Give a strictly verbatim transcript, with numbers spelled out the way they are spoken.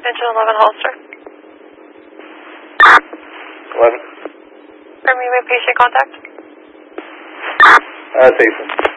Engine eleven holster. eleven. From you, patient contact. Uh, Jason.